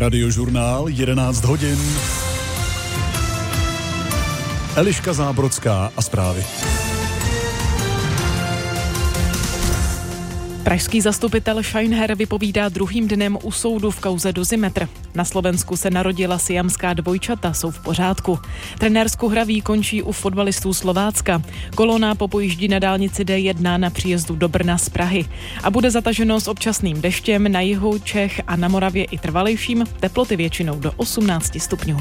Radiožurnál 11 hodin. Eliška Zábrodská a zprávy. Pražský zastupitel Scheinher vypovídá druhým dnem u soudu v kauze Dozimetr. Na Slovensku se narodila siamská dvojčata, jsou v pořádku. Trenér z Kuhraví končí u fotbalistů Slovácka. Kolona popojíždí na dálnici D1 na příjezdu do Brna z Prahy. A bude zataženo s občasným deštěm na jihu Čech a na Moravě i trvalejším, teploty většinou do 18 stupňů.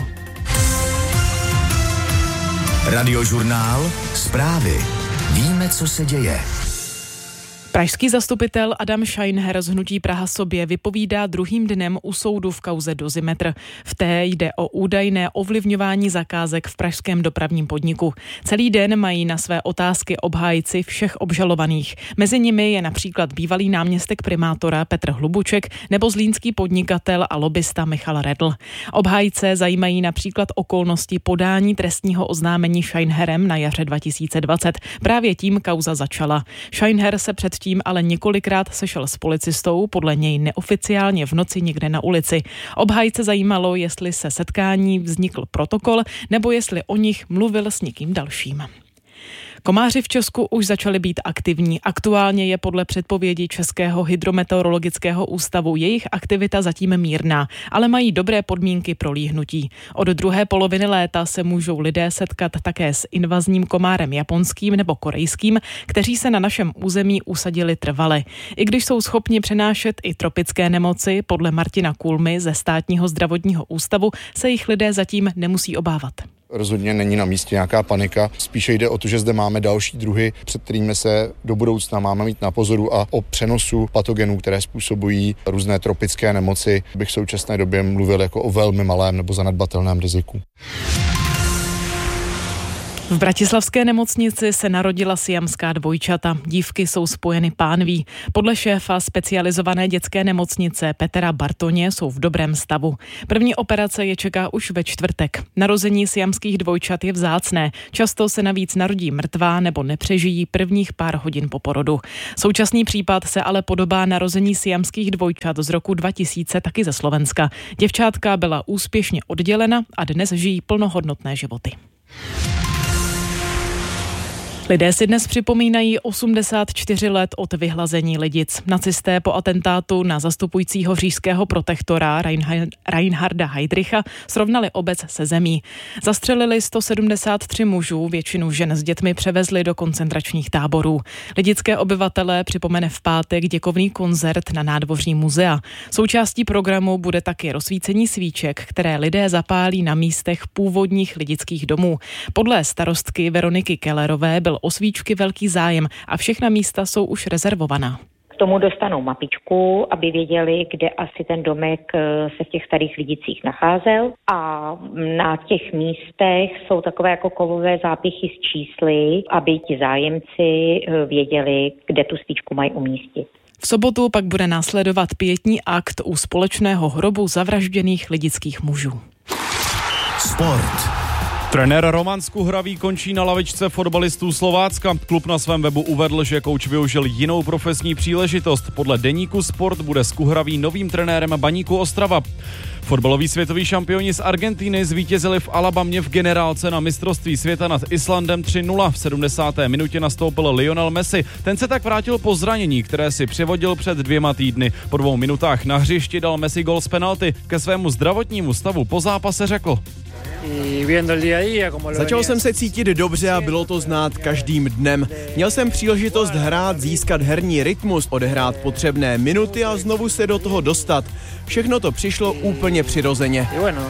Radiožurnál, zprávy. Víme, co se děje. Pražský zastupitel Adam Scheinher z hnutí Praha sobě vypovídá druhým dnem u soudu v kauze Dozimetr. V té jde o údajné ovlivňování zakázek v pražském dopravním podniku. Celý den mají na své otázky obhájci všech obžalovaných. Mezi nimi je například bývalý náměstek primátora Petr Hlubuček nebo zlínský podnikatel a lobista Michal Redl. Obhájce zajímají například okolnosti podání trestního oznámení Scheinherem na jaře 2020. Právě tím kauza začala. Scheinher se předtím ale několikrát sešel s policistou, podle něj neoficiálně v noci někde na ulici. Obhájce zajímalo, jestli se setkání vznikl protokol, nebo jestli o nich mluvil s někým dalším. Komáři v Česku už začali být aktivní. Aktuálně je podle předpovědi Českého hydrometeorologického ústavu jejich aktivita zatím mírná, ale mají dobré podmínky pro líhnutí. Od druhé poloviny léta se můžou lidé setkat také s invazním komárem japonským nebo korejským, kteří se na našem území usadili trvale. I když jsou schopni přenášet i tropické nemoci, podle Martina Kulmy ze Státního zdravotního ústavu se jich lidé zatím nemusí obávat. Rozhodně není na místě nějaká panika, spíše jde o to, že zde máme další druhy, před kterými se do budoucna máme mít na pozoru, a o přenosu patogenů, které způsobují různé tropické nemoci, bych v současné době mluvil jako o velmi malém nebo zanedbatelném riziku. V bratislavské nemocnici se narodila siamská dvojčata. Dívky jsou spojeny pánví. Podle šéfa specializované dětské nemocnice Petra Bartoně jsou v dobrém stavu. První operace je čeká už ve čtvrtek. Narození siamských dvojčat je vzácné. Často se navíc narodí mrtvá nebo nepřežijí prvních pár hodin po porodu. Současný případ se ale podobá narození siamských dvojčat z roku 2000 taky ze Slovenska. Děvčátka byla úspěšně oddělena a dnes žijí plnohodnotné životy. Lidé si dnes připomínají 84 let od vyhlazení Lidic. Nacisté po atentátu na zastupujícího říšského protektora Reinharda Heydricha srovnali obec se zemí. Zastřelili 173 mužů, většinu žen s dětmi převezli do koncentračních táborů. Lidické obyvatelé připomene v pátek děkovný koncert na nádvoří muzea. Součástí programu bude taky rozsvícení svíček, které lidé zapálí na místech původních lidických domů. Podle starostky Veroniky Kellerové byl o svíčky velký zájem a všechna místa jsou už rezervovaná. K tomu dostanou mapičku, aby věděli, kde asi ten domek se v těch starých Lidicích nacházel, a na těch místech jsou takové jako kovové zápichy s čísly, aby ti zájemci věděli, kde tu svíčku mají umístit. V sobotu pak bude následovat pietní akt u společného hrobu zavražděných lidických mužů. Sport. Trenér Roman z Kuhraví končí na lavičce fotbalistů Slovácka. Klub na svém webu uvedl, že kouč využil jinou profesní příležitost. Podle deníku Sport bude z Kuhraví novým trenérem Baníku Ostrava. Fotbaloví světoví šampioni z Argentiny zvítězili v Alabamě v generálce na mistrovství světa nad Islandem 3-0. V 70. minutě nastoupil Lionel Messi. Ten se tak vrátil po zranění, které si přivodil před 2 týdny. Po 2 minutách na hřišti dal Messi gol z penalty. Ke svému zdravotnímu stavu po zápase řekl: Začal jsem se cítit dobře a bylo to znát každým dnem. Měl jsem příležitost hrát, získat herní rytmus, odehrát potřebné minuty a znovu se do toho dostat. Všechno to přišlo úplně přirozeně.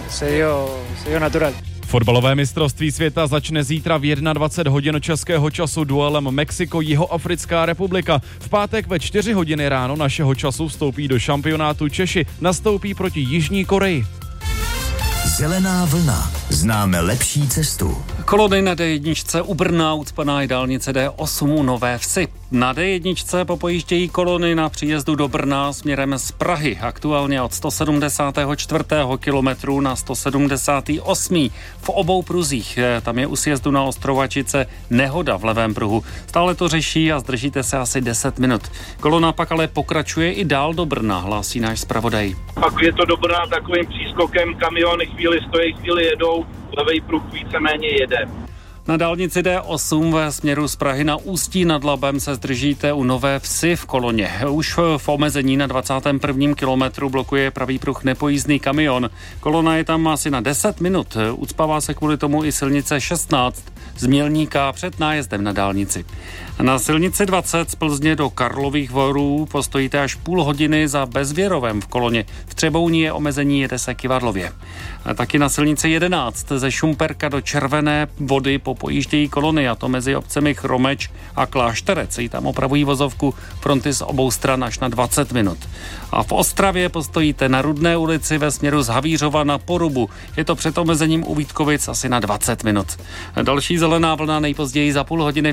Fotbalové mistrovství světa začne zítra v 21 hodin českého času duelem Mexiko-Jihoafrická republika. V pátek ve 4 hodiny ráno našeho času vstoupí do šampionátu Češi, nastoupí proti Jižní Koreji. Zelená vlna. Známe lepší cestu. Kolony na D1 u Brna ucpaná i dálnice D8 u Nové Vsi. Na D1 popojíždějí kolony na příjezdu do Brna směrem z Prahy, aktuálně od 174. kilometru na 178. V obou pruzích. Tam je u sjezdu na Ostrovačice nehoda v levém pruhu. Stále to řeší a zdržíte se asi 10 minut. Kolona pak ale pokračuje i dál do Brna, hlásí náš zpravodaj. Pak je to do Brna takovým přískokem, kamiony chvíli stojí, chvíli jedou, levý pruh víceméně jede. Na dálnici D8 ve směru z Prahy na Ústí nad Labem se zdržíte u Nové Vsi v koloně. Už v omezení na 21. kilometru blokuje pravý pruh nepojízdný kamion. Kolona je tam asi na 10 minut. Ucpává se kvůli tomu i silnice 16 z Mělníka před nájezdem na dálnici. Na silnici 20 z Plzně do Karlových Varů postojíte až půl hodiny za Bezvěrovem v koloně. V Třebouni je omezení, jede se Kyvadlově. A taky na silnici 11 ze Šumperka do Červené Vody popojíždějí kolony, a to mezi obcemi Chromeč a Klášterec. I tam opravují vozovku fronty z obou stran až na 20 minut. A v Ostravě postojíte na Rudné ulici ve směru z Havířova na Porubu. Je to před omezením u Vítkovic asi na 20 minut. Další zelená vlna nejpozději za půl hodiny.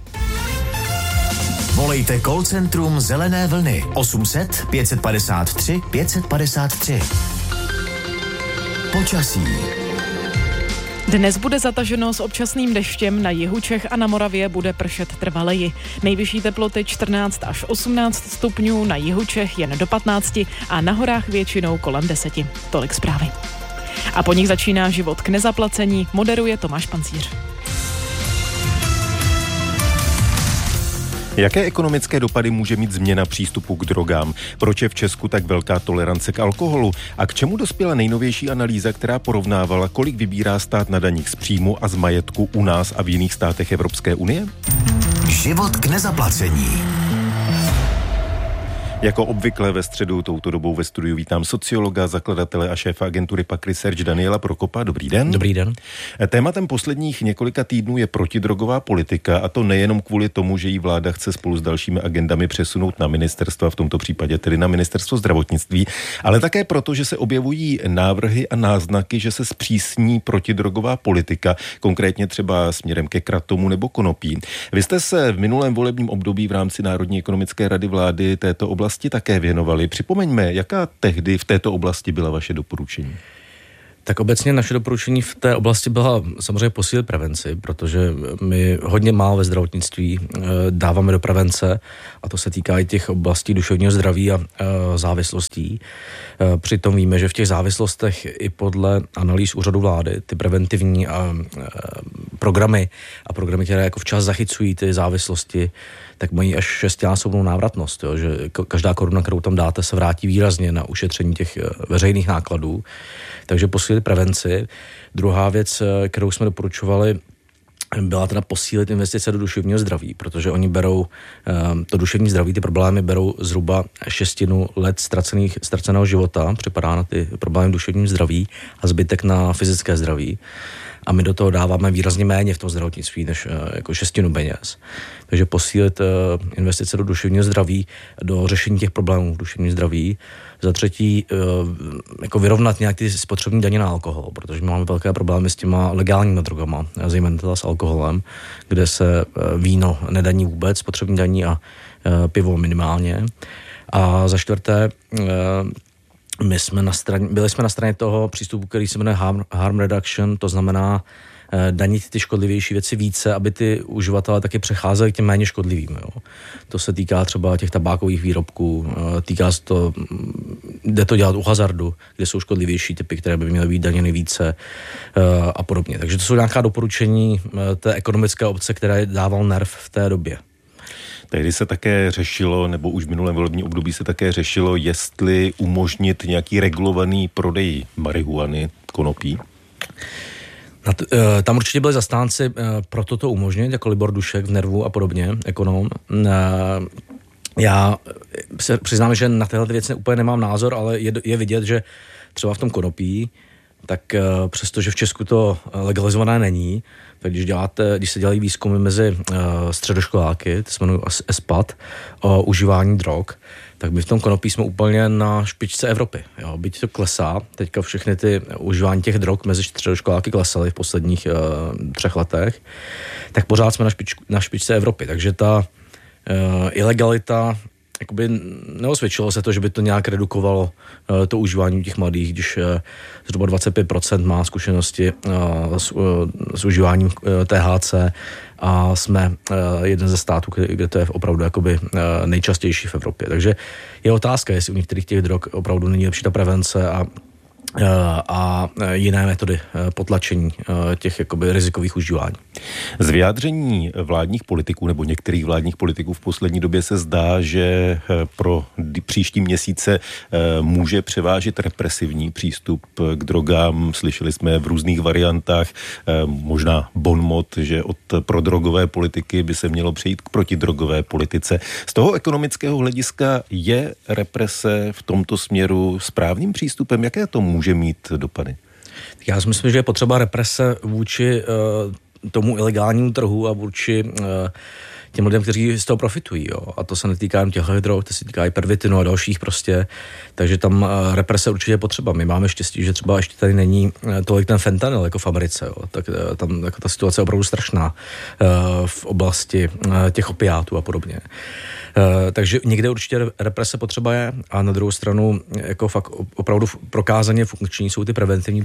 Volejte call centrum Zelené vlny 800 553 553. Počasí. Dnes bude zataženo s občasným deštěm, na jihu Čech a na Moravě bude pršet trvaleji. Nejvyšší teploty 14 až 18 stupňů, na jihu Čech jen do 15 a na horách většinou kolem 10. Tolik zprávy. A po nich začíná život k nezaplacení, moderuje Tomáš Pancíř. Jaké ekonomické dopady může mít změna přístupu k drogám? Proč je v Česku tak velká tolerance k alkoholu? A k čemu dospěla nejnovější analýza, která porovnávala, kolik vybírá stát na daních z příjmu a z majetku u nás a v jiných státech Evropské unie? Život k nezaplacení. Jako obvykle ve středu touto dobou ve studiu vítám sociologa, zakladatele a šéfa agentury PAQ Research Daniela Prokopa. Dobrý den. Dobrý den. Tématem posledních několika týdnů je protidrogová politika, a to nejenom kvůli tomu, že jí vláda chce spolu s dalšími agendami přesunout na ministerstva, v tomto případě tedy na ministerstvo zdravotnictví, ale také proto, že se objevují návrhy a náznaky, že se zpřísní protidrogová politika, konkrétně třeba směrem ke kratomu nebo konopí. Vy jste se v minulém volebním období v rámci Národní ekonomické rady vlády této oblasti také věnovali. Připomeňme, jaká tehdy v této oblasti byla vaše doporučení? Tak obecně naše doporučení v té oblasti byla samozřejmě posílit prevenci, protože my hodně málo ve zdravotnictví dáváme do prevence, a to se týká i těch oblastí duševního zdraví a závislostí. Přitom víme, že v těch závislostech i podle analýz úřadu vlády ty preventivní programy, které jako včas zachycují ty závislosti, tak mají až 6násobnou návratnost, jo, že každá koruna, kterou tam dáte, se vrátí výrazně na ušetření těch veřejných nákladů. Takže posílit prevenci. Druhá věc, kterou jsme doporučovali, byla teda posílit investice do duševního zdraví, protože oni berou to duševní zdraví, ty problémy berou zhruba 6 let ztraceného života, připadá na ty problémy duševním zdraví, a zbytek na fyzické zdraví. A my do toho dáváme výrazně méně v tom zdravotnictví než jako 6 peněz. Takže posílit investice do duševního zdraví, do řešení těch problémů v duševním zdraví. Za třetí, jako vyrovnat nějak ty spotřební daně na alkohol, protože máme velké problémy s těma legálními drogama, zejména teda s alkoholem, kde se víno nedaní vůbec, spotřební daní, a pivo minimálně. A za čtvrté, byli jsme na straně toho přístupu, který se jmenuje harm reduction, to znamená danit ty škodlivější věci více, aby ty uživatelé taky přecházeli k těm méně škodlivým. Jo. To se týká třeba těch tabákových výrobků, týká se to, jde to dělat u hazardu, kde jsou škodlivější typy, které by měly být daněny více a podobně. Takže to jsou nějaká doporučení té ekonomické obce, které dával NERV v té době. Tehdy se také řešilo, nebo už v minulém volebním období se také řešilo, jestli umožnit nějaký regulovaný prodej marihuany, konopí. Tam určitě byli zastánci pro toto umožnit, jako Libor Dušek v NERVu a podobně, ekonom. Já se přiznám, že na téhle věci úplně nemám názor, ale je vidět, že třeba v tom konopí tak přestože v Česku to legalizované není, tak když se dělají výzkumy mezi středoškoláky, to se jmenuje SPAD, o užívání drog, tak my v tom konopí jsme úplně na špičce Evropy. Jo. Byť to klesá, teďka všechny ty užívání těch drog mezi středoškoláky klesaly v posledních 3 letech, tak pořád jsme na špičce Evropy. Takže ta ilegalita, jakoby neosvědčilo se to, že by to nějak redukovalo to užívání těch mladých, když zhruba 25% má zkušenosti s užíváním THC a jsme jeden ze států, kde to je opravdu jakoby nejčastější v Evropě. Takže je otázka, jestli u některých těch drog opravdu není lepší ta prevence a jiné metody potlačení těch jakoby rizikových užívání. Z vyjádření vládních politiků nebo některých vládních politiků v poslední době se zdá, že pro příští měsíce může převážit represivní přístup k drogám. Slyšeli jsme v různých variantách, možná bonmot, že od prodrogové politiky by se mělo přejít k protidrogové politice. Z toho ekonomického hlediska je represe v tomto směru správným přístupem? Jaké to může mít dopady? Já si myslím, že je potřeba represe vůči tomu ilegálnímu trhu a vůči těm lidem, kteří z toho profitují. Jo. A to se netýká jen těchto drog, to se týká i pervitinu a dalších prostě. Takže tam represe určitě je potřeba. My máme štěstí, že třeba ještě tady není tolik ten fentanyl jako v Americe. Jo. Tak tam jako ta situace je opravdu strašná v oblasti těch opiátů a podobně. Takže někde určitě represe potřeba je a na druhou stranu jako fakt opravdu prokázaně funkční jsou ty preventivní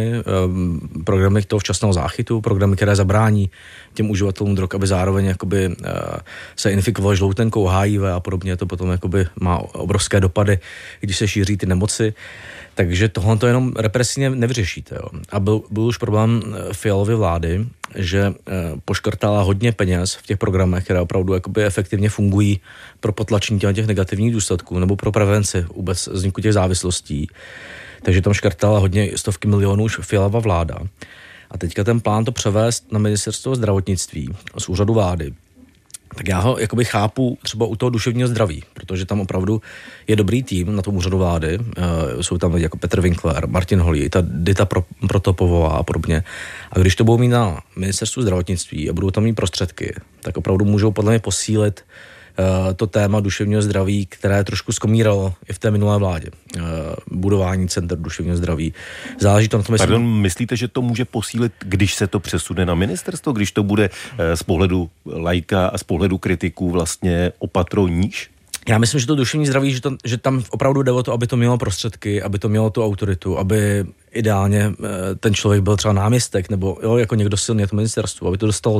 programy toho včasného záchytu, programy, které zabrání těm uživatelům drog, aby zároveň jakoby se infikovali žloutenkou, HIV a podobně, to potom jakoby má obrovské dopady, když se šíří ty nemoci. Takže tohle to jenom represivně nevyřešíte. Jo. A byl už problém Fialovy vlády, že poškrtala hodně peněz v těch programech, které opravdu jakoby efektivně fungují pro potlačení těch negativních důsledků nebo pro prevenci vůbec vzniku těch závislostí. Takže tam škrtala hodně stovky milionů už Fialova vláda. A teďka ten plán to převést na ministerstvo zdravotnictví z úřadu vlády. Tak já ho jakoby chápu třeba u toho duševního zdraví, protože tam opravdu je dobrý tým na tom úřadu vlády. Jsou tam jako Petr Winkler, Martin Holý, ta Dita Protopovová a podobně. A když to budou mít na ministerstvu zdravotnictví a budou tam mít prostředky, tak opravdu můžou podle mě posílit to téma duševního zdraví, které trošku skomíralo i v té minulé vládě. Budování center duševního zdraví. Záleží to na tom, myslíte, že to může posílit, když se to přesune na ministerstvo, když to bude z pohledu laika a z pohledu kritiků vlastně opatro níž? Já myslím, že to duševní zdraví, že tam opravdu jde o to, aby to mělo prostředky, aby to mělo tu autoritu, aby ideálně ten člověk byl třeba náměstek nebo jako někdo silný na to ministerstvo, aby to dostalo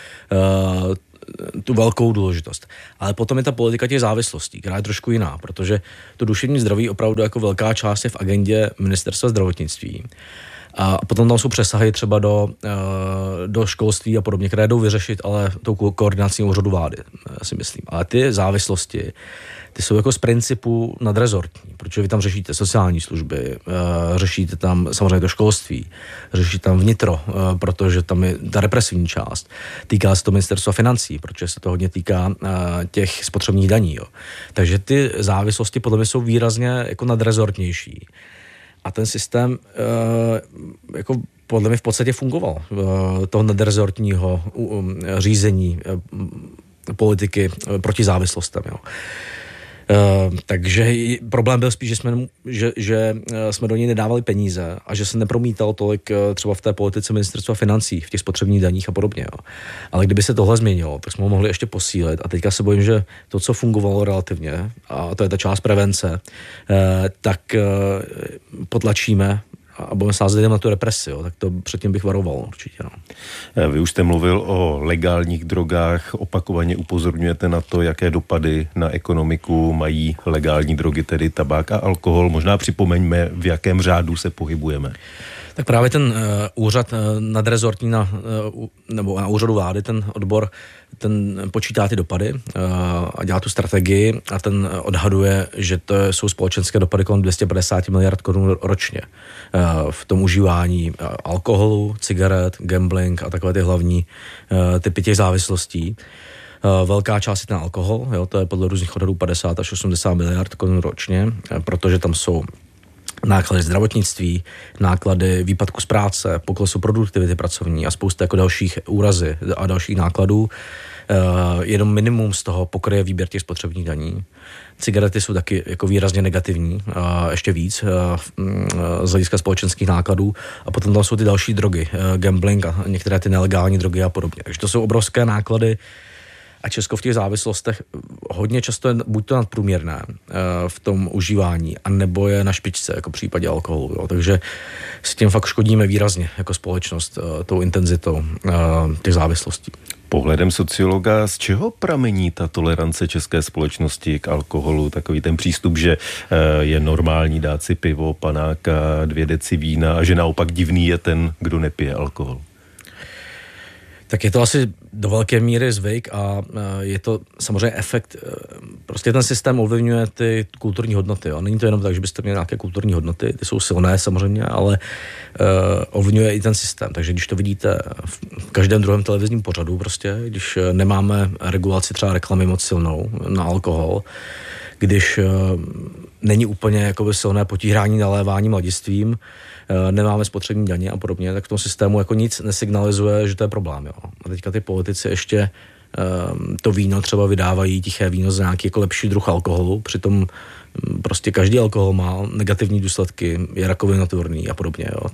tu velkou důležitost. Ale potom je ta politika těch závislostí, která je trošku jiná, protože to duševní zdraví opravdu jako velká část je v agendě ministerstva zdravotnictví. A potom tam jsou přesahy třeba do školství a podobně, které jdou vyřešit, ale tou koordinací úřadu vlády, si myslím. Ale ty závislosti, ty jsou jako z principu nadrezortní, protože vy tam řešíte sociální služby, řešíte tam samozřejmě to školství, řešíte tam vnitro, protože tam je ta represivní část. Týká se to ministerstva financí, protože se to hodně týká těch spotřebních daní. Jo. Takže ty závislosti podle mě jsou výrazně jako nadrezortnější. A ten systém jako podle mě v podstatě fungoval. Toho nadrezortního řízení politiky proti závislostem. Jo. Takže problém byl spíš, že jsme do něj nedávali peníze a že se nepromítal tolik třeba v té politice ministerstva financí, v těch spotřebních daních a podobně. Jo. Ale kdyby se tohle změnilo, tak jsme ho mohli ještě posílit a teďka se bojím, že to, co fungovalo relativně, a to je ta část prevence, tak potlačíme a budeme sázet jen na tu represi, jo, tak to předtím bych varoval určitě. No. Vy už jste mluvil o legálních drogách, opakovaně upozorňujete na to, jaké dopady na ekonomiku mají legální drogy, tedy tabák a alkohol. Možná připomeňme, v jakém řádu se pohybujeme. Tak právě ten úřad nadrezortní nebo na úřadu vlády, ten odbor, ten počítá ty dopady a dělá tu strategii a ten odhaduje, že to jsou společenské dopady kolem 250 miliard korun ročně v tom užívání alkoholu, cigaret, gambling a takové ty hlavní typy těch závislostí. Velká část je ten alkohol, jo, to je podle různých odhadů 50 až 80 miliard korun ročně, protože tam jsou náklady zdravotnictví, náklady výpadku z práce, poklesu produktivity pracovní a spousta jako dalších úrazy a dalších nákladů. Jenom minimum z toho pokryje výběr těch spotřebních daní. Cigarety jsou taky jako výrazně negativní, ještě víc z hlediska společenských nákladů. A potom tam jsou ty další drogy, gambling a některé ty nelegální drogy a podobně. Takže to jsou obrovské náklady a Česko v těch závislostech hodně často je buď to nadprůměrné v tom užívání, anebo je na špičce, jako v případě alkoholu. Jo. Takže s tím fakt škodíme výrazně jako společnost tou intenzitou těch závislostí. Pohledem sociologa, z čeho pramení ta tolerance české společnosti k alkoholu? Takový ten přístup, že je normální dát si pivo, panáka, 2 deci vína a že naopak divný je ten, kdo nepije alkohol. Tak je to asi do velké míry zvyk a je to samozřejmě efekt, prostě ten systém ovlivňuje ty kulturní hodnoty. Jo. Není to jenom tak, že byste měli nějaké kulturní hodnoty, ty jsou silné samozřejmě, ale ovlivňuje i ten systém. Takže když to vidíte v každém druhém televizním pořadu, prostě, když nemáme regulaci třeba reklamy moc silnou na alkohol, když není úplně jakoby silné potírání nalévání mladistvím, nemáme spotřební daně a podobně, tak v tom systému jako nic nesignalizuje, že to je problém. Jo. A teďka ty politici ještě to víno třeba vydávají, tiché víno za nějaký jako lepší druh alkoholu, přitom prostě každý alkohol má negativní důsledky, je rakovinotvorný a podobně. Jo.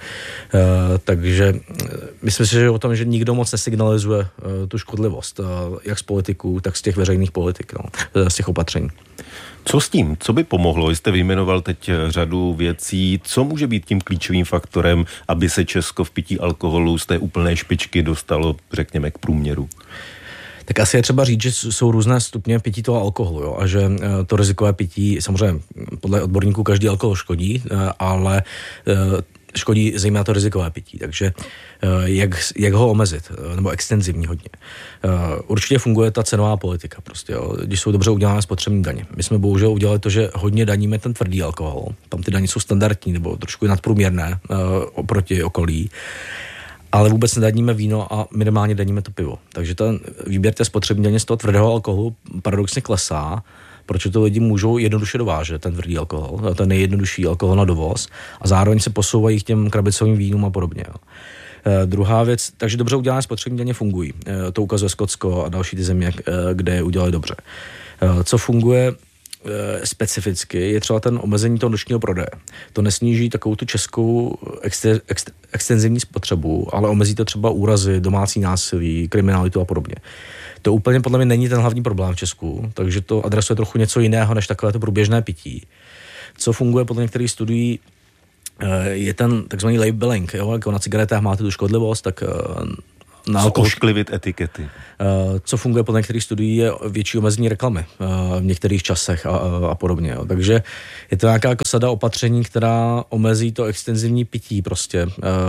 Takže myslím si, že o tom, že nikdo moc nesignalizuje tu škodlivost, jak z politiků, tak z těch veřejných politik, no, z těch opatření. Co s tím? Co by pomohlo? Jste vyjmenoval teď řadu věcí. Co může být tím klíčovým faktorem, aby se Česko v pití alkoholu z té úplné špičky dostalo, řekněme, k průměru? Tak asi je třeba říct, že jsou různé stupně pití toho alkoholu, jo, a že to rizikové pití, samozřejmě podle odborníků každý alkohol škodí, ale škodí zejména to rizikové pití, takže jak ho omezit, nebo extenzivní hodně. Určitě funguje ta cenová politika, prostě, jo, když jsou dobře udělané spotřební daně. My jsme bohužel udělali to, že hodně daníme ten tvrdý alkohol, tam ty daně jsou standardní, nebo trošku nadprůměrné oproti okolí, ale vůbec nedaníme víno a minimálně daníme to pivo. Takže ten výběr té spotřební daně z toho tvrdého alkoholu paradoxně klesá, protože to lidi můžou jednoduše dovážet, ten tvrdý alkohol, ten nejjednodušší alkohol na dovoz a zároveň se posouvají k těm krabicovým vínům a podobně. Jo. Druhá věc, takže dobře udělané spotřební daně fungují. To ukazuje Skotsko a další ty země, kde je udělali dobře. Co funguje specificky, je třeba ten omezení toho nočního prodeje. To nesníží takovou tu českou extenzivní spotřebu, ale omezí to třeba úrazy, domácí násilí, kriminalitu a podobně. To úplně podle mě není ten hlavní problém v Česku, takže to adresuje trochu něco jiného než takové to průběžné pití. Co funguje podle některých studií, je ten takzvaný labeling, jo? Jako na cigaretách máte tu škodlivost, tak na alkohol. Ošklivit etikety. Co funguje podle některých studií, je větší omezení reklamy v některých časech a podobně. Jo. Takže je to nějaká jako sada opatření, která omezí to extenzivní pití prostě,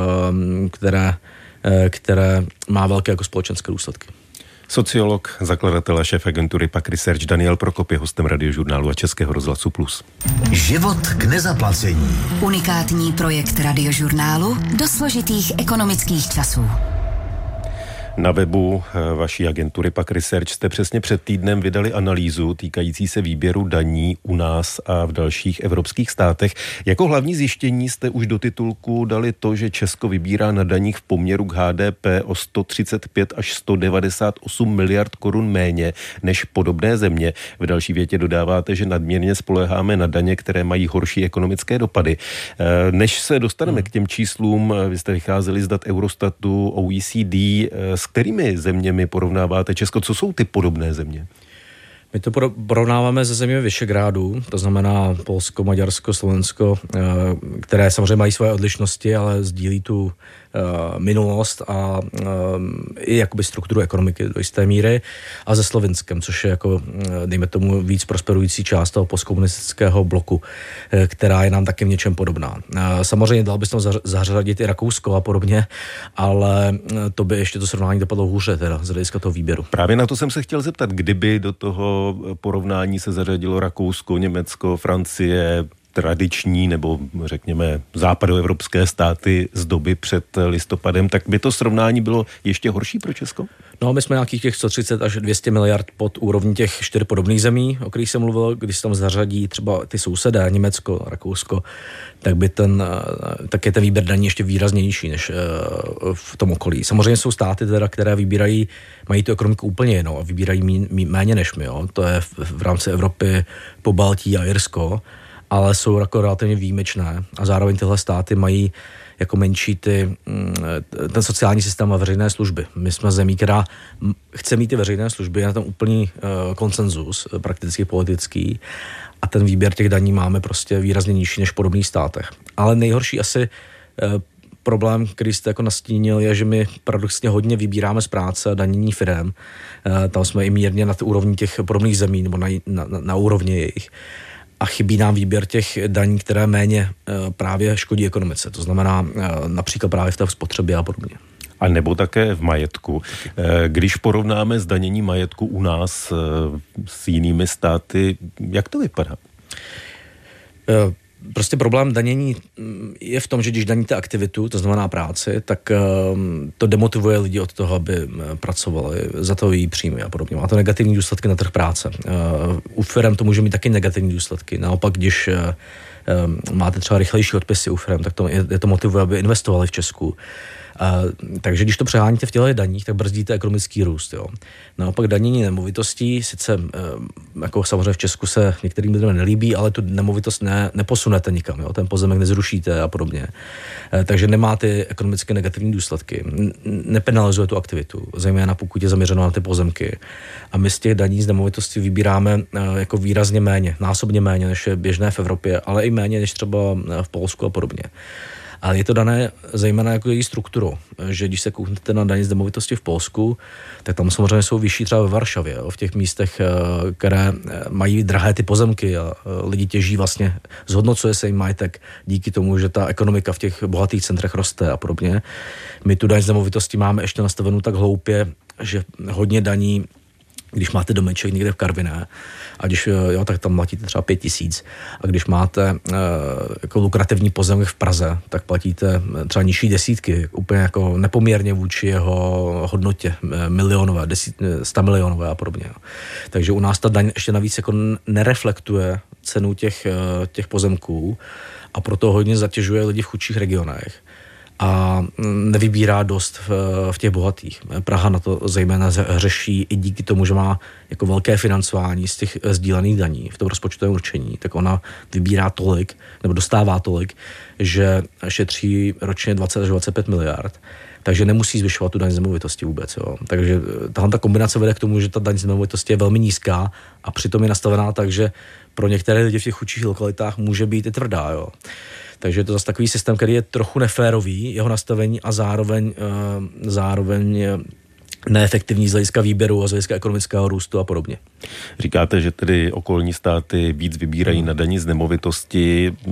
které má velké jako společenské důsledky. Sociolog, zakladatel a šéf agentury PAQ Research Daniel Prokop je hostem Radiožurnálu a Českého rozhlasu Plus. Život k nezaplacení. Unikátní projekt Radiožurnálu do složitých ekonomických časů. Na webu vaší agentury PAQ Research jste přesně před týdnem vydali analýzu týkající se výběru daní u nás a v dalších evropských státech. Jako hlavní zjištění jste už do titulku dali to, že Česko vybírá na daních v poměru k HDP o 135 až 198 miliard korun méně než podobné země. V další větě dodáváte, že nadměrně spoléháme na daně, které mají horší ekonomické dopady. Než se dostaneme k těm číslům, vy jste vycházeli z dat Eurostatu, OECD, s kterými zeměmi porovnáváte Česko? Co jsou ty podobné země? My to porovnáváme se zeměmi Visegrádu, to znamená Polsko, Maďarsko, Slovensko, které samozřejmě mají své odlišnosti, ale sdílí tu minulost a i jakoby strukturu ekonomiky do jisté míry, a se Slovinskem, což je jako, dejme tomu, víc prosperující část toho postkomunistického bloku, která je nám taky v něčem podobná. Samozřejmě dal bys tam zařadit i Rakousko a podobně, ale to by ještě to srovnání dopadlo hůře teda z hlediska toho výběru. Právě na to jsem se chtěl zeptat, kdyby do toho porovnání se zařadilo Rakousko, Německo, Francie, tradiční nebo řekněme západoevropské státy z doby před listopadem, tak by to srovnání bylo ještě horší pro Česko? No, my jsme nějakých těch 130 až 200 miliard pod úrovní těch 4 podobných zemí, o kterých jsem mluvil. Když se tam zařadí třeba ty sousedé, Německo, Rakousko, tak je ten výběr daní ještě výraznější než v tom okolí. Samozřejmě jsou státy, teda, které mají tu ekonomiku úplně jinou a vybírají méně než my. Jo. To je v rámci Evropy Pobaltí a Irsko, ale jsou jako relativně výjimečné a zároveň tyhle státy mají jako menší ten sociální systém a veřejné služby. My jsme zemí, která chce mít ty veřejné služby, je na tom úplný konsenzus, prakticky politický, a ten výběr těch daní máme prostě výrazně nižší než v podobných státech. Ale nejhorší asi problém, který jste jako nastínil, je, že my paradoxně hodně vybíráme z práce danění firem. Tam jsme i mírně nad úrovní těch podobných zemí, nebo na úrovni jejich. A chybí nám výběr těch daní, které méně právě škodí ekonomice. To znamená například právě v té spotřebě a podobně. A nebo také v majetku. Když porovnáme zdanění majetku u nás s jinými státy, jak to vypadá? Prostě problém danění je v tom, že když daníte aktivitu, to znamená práci, tak to demotivuje lidi od toho, aby pracovali, za to jí příjmy a podobně. Má to negativní důsledky na trh práce. U firem to může mít taky negativní důsledky. Naopak, když máte třeba rychlejší odpisy u firem, tak je to motivuje, aby investovali v Česku. Takže když to přeháníte v těchto daních, tak brzdíte ekonomický růst. Jo. Naopak danění nemovitostí, sice jako samozřejmě v Česku se některým lidem nelíbí, ale tu nemovitost neposunete nikam, jo. Ten pozemek nezrušíte a podobně. Takže nemá ty ekonomické negativní důsledky. Nepenalizuje tu aktivitu, zejména pokud je zaměřeno na ty pozemky. A my z těch daní z nemovitosti vybíráme jako výrazně méně, násobně méně, než je běžné v Evropě, ale i méně než třeba v Polsku a podobně. Ale je to dané zejména jako její strukturou, že když se kouknete na daň z nemovitosti v Polsku, tak tam samozřejmě jsou vyšší třeba ve Varšavě, jo, v těch místech, které mají drahé ty pozemky a lidi těží vlastně, zhodnocuje se jim majetek díky tomu, že ta ekonomika v těch bohatých centrech roste a podobně. My tu daň z nemovitosti máme ještě nastavenou tak hloupě, že hodně daní, když máte domeček někde v Karviné, a když jo, tak tam platíte třeba 5 000. A když máte jako lukrativní pozemek v Praze, tak platíte třeba nižší desítky, úplně jako nepoměrně vůči jeho hodnotě milionové, 100 milionové a podobně. Takže u nás ta daň ještě navíc jako nereflektuje cenu těch pozemků a proto hodně zatěžuje lidi v chudších regionech a nevybírá dost v těch bohatých. Praha na to zejména hřeší i díky tomu, že má jako velké financování z těch sdílených daní v tom rozpočtovém určení, tak ona vybírá tolik, nebo dostává tolik, že šetří ročně 20 až 25 miliard. Takže nemusí zvyšovat tu daň z nemovitosti vůbec. Jo. Takže tahle ta kombinace vede k tomu, že ta daň z nemovitosti je velmi nízká a přitom je nastavená tak, že pro některé lidi v těch chudších lokalitách může být i tvrdá. Jo. Takže je to zase takový systém, který je trochu neférový, jeho nastavení a zároveň neefektivní z hlediska výběru a z hlediska ekonomického růstu a podobně. Říkáte, že tedy okolní státy víc vybírají na daní z nemovitosti.